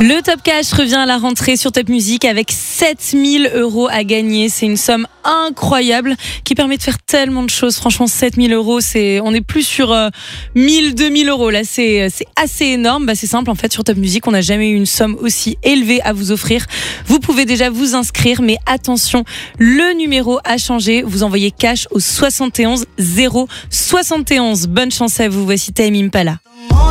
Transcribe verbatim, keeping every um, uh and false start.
Le Top Cash revient à la rentrée sur Top Music avec sept mille euros à gagner. C'est une somme incroyable qui permet de faire tellement de choses. Franchement, sept mille euros, c'est, on n'est plus sur euh, mille, deux mille euros. Là, c'est, c'est assez énorme. Bah, c'est simple. En fait, sur Top Music, on n'a jamais eu une somme aussi élevée à vous offrir. Vous pouvez déjà vous inscrire, mais attention, le numéro a changé. Vous envoyez cash au soixante et onze zéro soixante et onze. Bonne chance à vous. Voici Tame Impala.